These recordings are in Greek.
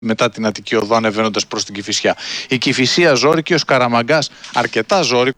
μετά την Αττική Οδό ανεβαίνοντας προς την Κηφισιά. Η Κηφισία ζώρικη, ο Σκαραμαγκάς αρκετά ζώρικος,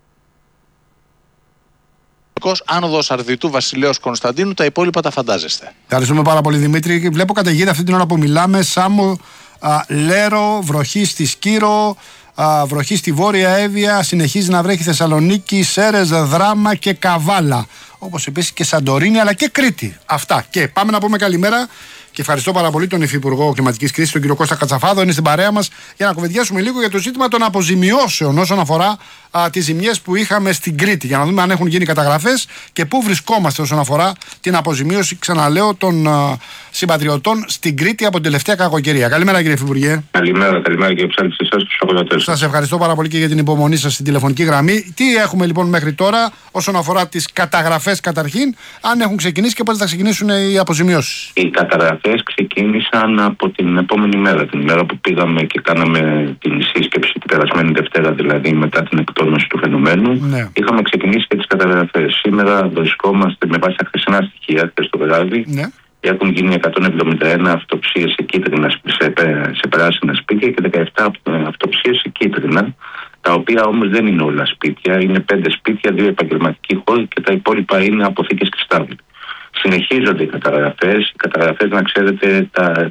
άνοδος Αρδιτού Βασιλέως Κωνσταντίνου, τα υπόλοιπα τα φαντάζεστε. Ευχαριστούμε πάρα πολύ, Δημήτρη. Βλέπω καταιγίδα αυτή την ώρα που μιλάμε. Σάμο, Λέρο, βροχή στη Σκύρο, βροχή στη Βόρεια Εύβοια, συνεχίζει να βρέχει Θεσσαλονίκη, Σέρες, Δράμα και Καβάλα. Όπως επίσης και Σαντορίνη αλλά και Κρήτη. Αυτά. Και πάμε να πούμε καλημέρα και ευχαριστώ πάρα πολύ τον Υφυπουργό Κλιματικής Κρίσης, τον κύριο Κώστα Κατσαφάδο. Είναι στην παρέα μας για να κουβεντιάσουμε λίγο για το ζήτημα των αποζημιώσεων όσον αφορά τις ζημιές που είχαμε στην Κρήτη. Για να δούμε αν έχουν γίνει καταγραφές και πού βρισκόμαστε όσον αφορά την αποζημίωση, ξαναλέω, των συμπατριωτών στην Κρήτη από την τελευταία κακοκαιρία. Καλημέρα, κύριε Υφυπουργέ. Καλημέρα κύριε Ψάλη, σε εσάς τους ακροατές. Σας ευχαριστώ πάρα πολύ και για την υπομονή σας στην τηλεφωνική γραμμή. Τι έχουμε λοιπόν μέχρι τώρα όσον αφορά τις καταγραφές καταρχήν, αν έχουν ξεκινήσει και πότε θα ξεκινήσουν οι αποζημιώσεις? Οι καταγραφές ξεκίνησαν από την επόμενη μέρα, την μέρα που πήγαμε και κάναμε την σύσκεψη την περασμένη Δευτέρα, δηλαδή μετά την εκτόνωση του φαινομένου. Ναι. Είχαμε ξεκινήσει και τις καταγραφές. Σήμερα βρισκόμαστε με βάση τα χθεσινά στοιχεία, χθες το βράδυ. Ναι. Έχουν γίνει 171 αυτοψίες σε κίτρινα, σε πράσινα σπίτια και 17 αυτοψίες σε κίτρινα, τα οποία όμως δεν είναι όλα σπίτια. Είναι 5 σπίτια, 2 επαγγελματικοί χώροι και τα υπόλοιπα είναι αποθήκες και στάβλοι. Συνεχίζονται οι καταγραφές. Οι καταγραφές, να ξέρετε,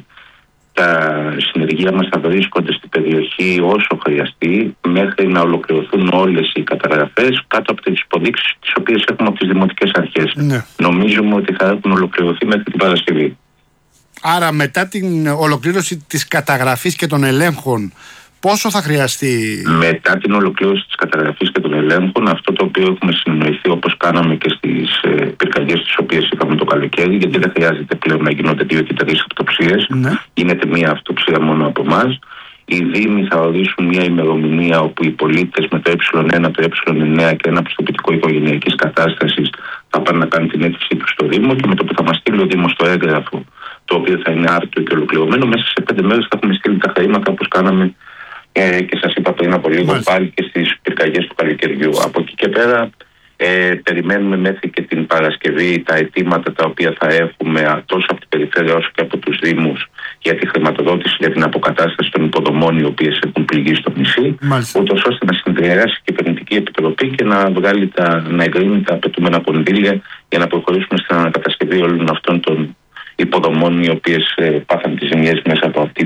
τα συνεργεία μας θα βρίσκονται στην περιοχή όσο χρειαστεί, μέχρι να ολοκληρωθούν όλες οι καταγραφές κάτω από τις υποδείξεις τις οποίες έχουμε από τις δημοτικές αρχές. Ναι. Νομίζουμε ότι θα έχουν ολοκληρωθεί μέχρι την Παρασκευή. Άρα μετά την ολοκλήρωση της καταγραφής και των ελέγχων, πόσο θα χρειαστεί? Μετά την ολοκλήρωση της καταγραφής και των ελέγχων, αυτό το οποίο έχουμε συνεννοηθεί, όπως κάναμε και στις πυρκαγιές τις οποίες είχαμε το καλοκαίρι, γιατί δεν χρειάζεται πλέον να γίνονται 2 και 3 αυτοψίες, ναι. Γίνεται μία αυτοψία μόνο από εμάς. Οι Δήμοι θα ορίσουν μια ημερομηνία όπου οι πολίτες με το Ε1, το Ε9 και ένα πιστοποιητικό οικογενειακής κατάστασης θα πάνε να κάνουν την αίτησή τους στο Δήμο και με το που θα μας στείλει ο Δήμος το έγγραφο, το οποίο θα είναι άρτιο και ολοκληρωμένο, μέσα σε 5 μέρες θα έχουμε στείλει τα χρήματα όπως κάναμε και σας είπα πριν από λίγο πάλι και στις πυρκαγιές του καλοκαιριού. Από εκεί και πέρα περιμένουμε μέχρι και την Παρασκευή τα αιτήματα τα οποία θα έχουμε τόσο από την περιφέρεια όσο και από τους Δήμους για τη χρηματοδότηση για την αποκατάσταση των υποδομών οι οποίες έχουν πληγεί στο νησί, ούτως ώστε να συνεδριάσει η Κυβερνητική Επιτροπή και να εγκρίνει τα απαιτούμενα κονδύλια για να προχωρήσουμε στην ανακατασκευή όλων αυτών των υποδομών οι οποίες πάθαν τις ζημιές μέσα από αυτή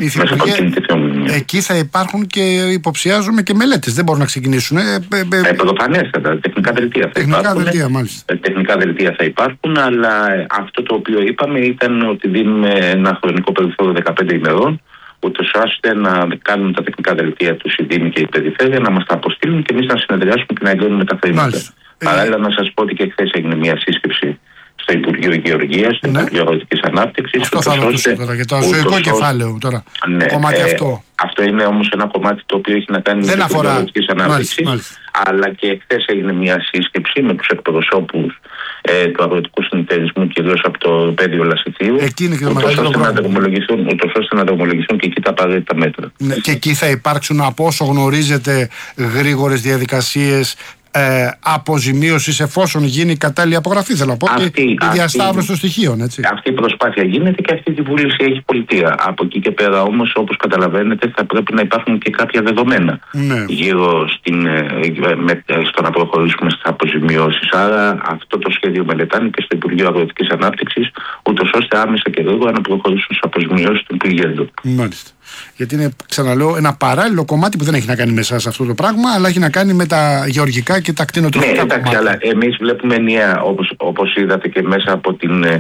την θεομηνία. Εκεί θα υπάρχουν και υποψιάζομαι και μελέτες, δεν μπορούν να ξεκινήσουν. Προφανέστατα, τεχνικά δελτία θα υπάρχουν. Τεχνικά δελτία θα υπάρχουν, αλλά αυτό το οποίο είπαμε ήταν ότι δίνουμε ένα χρονικό περιθώριο 15 ημερών, ούτως ώστε να κάνουν τα τεχνικά δελτία τους οι Δήμοι και η Περιφέρεια, να μας τα αποστείλουν και εμείς να συνεδριάσουμε και να εγκρίνουμε τα χρήματα. Παράλληλα, να σας πω ότι και χθες έγινε μια σύσκεψη στο Υπουργείο Γεωργίας, στο Υπουργείο Αγροτικής Ανάπτυξης. Αυτό θα ρωτήσω τώρα για το ζωικό κεφάλαιο τώρα. Ναι, το κομμάτι αυτό. Αυτό είναι όμως ένα κομμάτι το οποίο έχει να κάνει με την Υπουργείο Αγροτικής Ανάπτυξης. Αλλά και χθες έγινε μια σύσκεψη με τους εκπροσώπους του αγροτικού συνεταιρισμού, κυρίως από το πέδιο Λασιθίου, ούτως ώστε να δρομολογηθούν και εκεί τα απαραίτητα μέτρα. Ναι, και εκεί θα υπάρξουν, από όσο γνωρίζετε, γρήγορες διαδικασίες αποζημίωσης εφόσον γίνει κατάλληλη απογραφή, θέλω να πω, και η διασταύρωση των στοιχείων, έτσι. Αυτή η προσπάθεια γίνεται και αυτή τη βούληση έχει η πολιτεία. Από εκεί και πέρα όμως, όπως καταλαβαίνετε, θα πρέπει να υπάρχουν και κάποια δεδομένα γύρω στο να προχωρήσουμε στις αποζημιώσεις. Άρα αυτό το σχέδιο μελετάνε και στο Υπουργείο Αγροτικής Ανάπτυξης, ούτως ώστε άμεσα και γρήγορα να προχωρήσουν στις αποζημιώσεις των πληγέντων. Μάλιστα. Γιατί είναι, ξαναλέω, ένα παράλληλο κομμάτι που δεν έχει να κάνει με εσάς αυτό το πράγμα, αλλά έχει να κάνει με τα γεωργικά και τα κτηνοτροφικά. Ναι, εντάξει, αλλά εμείς βλέπουμε ενιαία, όπως είδατε και μέσα από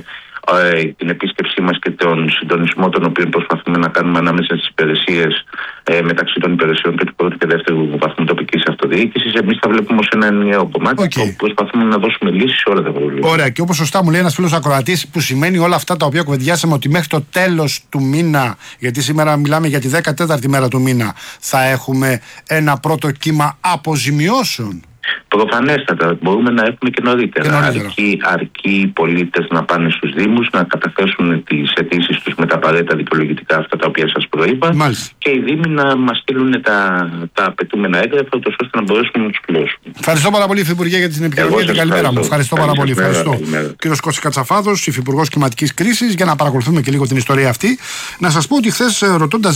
την επίσκεψή μας και τον συντονισμό τον οποίο προσπαθούμε να κάνουμε ανάμεσα στις υπηρεσίες, μεταξύ των υπηρεσιών και του πρώτου και δεύτερου βαθμού τοπικής αυτοδιοίκησης, εμείς τα βλέπουμε ως ένα ενιαίο κομμάτι που προσπαθούμε να δώσουμε λύσεις σε όλα τα προβλήματα. Ωραία, και όπως σωστά μου λέει ένας φίλος ακροατής, που σημαίνει όλα αυτά τα οποία κουβεντιάσαμε, ότι μέχρι το τέλος του μήνα, γιατί σήμερα μιλάμε για τη 14η μέρα του μήνα, θα έχουμε ένα πρώτο κύμα αποζημιώσεων. Προφανέστατα, μπορούμε να έχουμε και νωρίτερα. Αρκεί οι πολίτες να πάνε στους Δήμους, να καταθέσουν τις αιτήσεις τους με τα απαραίτητα δικαιολογητικά, αυτά τα οποία σας προείπα. Μάλιστα. Και οι Δήμοι να μας στείλουν τα απαιτούμενα έγγραφα, ώστε να μπορέσουμε να τους πληρώσουμε. Ευχαριστώ πάρα πολύ, Υφυπουργέ, για την επικοινωνία και την καλημέρα μου. Ευχαριστώ πάρα πολύ. Ευχαριστώ. Κύριος Κώστας Κατσαφάδος, Υφυπουργός Κλιματικής Κρίσης, για να παρακολουθούμε και λίγο την ιστορία αυτή. Να σας πω ότι χθες, ρωτώντας